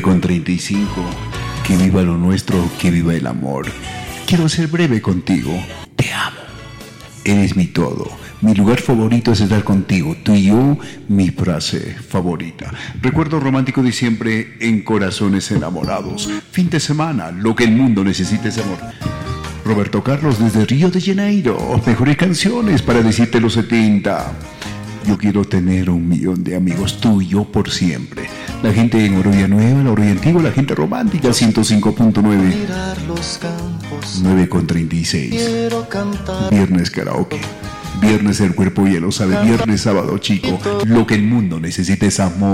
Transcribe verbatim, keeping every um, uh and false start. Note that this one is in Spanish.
nueve con treinta y cinco. Que viva lo nuestro, que viva el amor. Quiero ser breve contigo. Te amo. Eres mi todo. Mi lugar favorito es estar contigo. Tú y yo, mi frase favorita. Recuerdo romántico de siempre en Corazones Enamorados. Fin de semana, lo que el mundo necesita es amor. Roberto Carlos desde Río de Janeiro. Mejores canciones para decirte los setenta. Yo quiero tener un millón de amigos, tú y yo por siempre. La gente en Oro Villanueva, la Oro Antigua, la gente romántica, ciento cinco punto nueve. nueve con treinta y seis. Viernes karaoke. Viernes el cuerpo ya lo sabe. Viernes sábado chico. Lo que el mundo necesita es amor.